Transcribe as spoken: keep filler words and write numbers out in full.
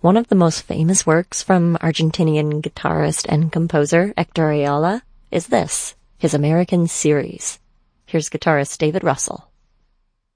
One of the most famous works from Argentinian guitarist and composer Hector Ayala is this, his American Series. Here's guitarist David Russell.